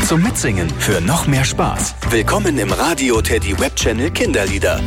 zum Mitsingen für noch mehr Spaß. Willkommen im Radio Teddy Webchannel Kinderlieder.